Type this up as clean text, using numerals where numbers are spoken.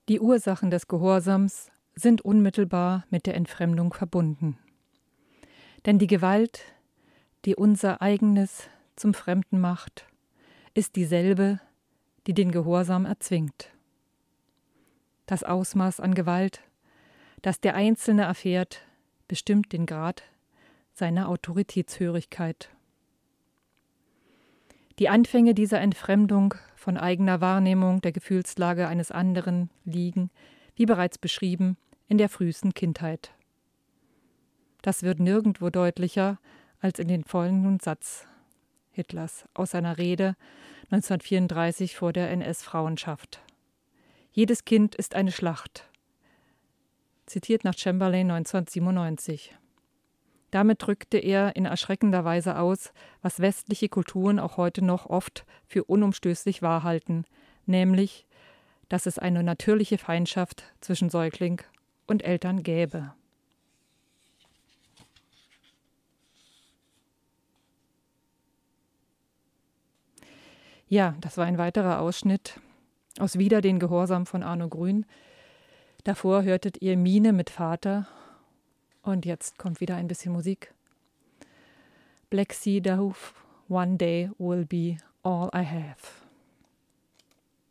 Die Ursachen des Gehorsams sind unmittelbar mit der Entfremdung verbunden. Denn die Gewalt, die unser eigenes zum Fremden macht, ist dieselbe, die den Gehorsam erzwingt. Das Ausmaß an Gewalt, das der Einzelne erfährt, bestimmt den Grad seiner Autoritätshörigkeit. Die Anfänge dieser Entfremdung von eigener Wahrnehmung der Gefühlslage eines anderen liegen, wie bereits beschrieben, in der frühesten Kindheit. Das wird nirgendwo deutlicher als in den folgenden Satz Hitlers aus seiner Rede 1934 vor der NS-Frauenschaft. Jedes Kind ist eine Schlacht. Zitiert nach Chamberlain 1997. Damit drückte er in erschreckender Weise aus, was westliche Kulturen auch heute noch oft für unumstößlich wahr halten, nämlich, dass es eine natürliche Feindschaft zwischen Säugling und Eltern gäbe. Ja, das war ein weiterer Ausschnitt aus Wider den Gehorsam von Arno Grün. Davor hörtet ihr Mine mit Vater und jetzt kommt wieder ein bisschen Musik. Black Sea Dove, one day will be all I have.